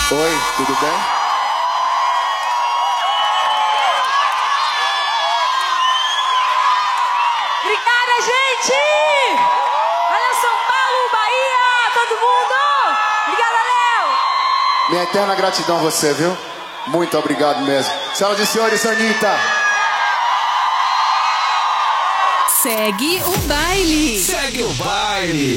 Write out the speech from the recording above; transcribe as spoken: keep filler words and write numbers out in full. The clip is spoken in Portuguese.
Oi, tudo bem? Obrigada, gente! Valeu, São Paulo, Bahia, todo mundo! Obrigada, Léo! Minha eterna gratidão a você, viu? Muito obrigado mesmo. Senhoras e senhores, Anitta. Segue o baile. Segue o baile.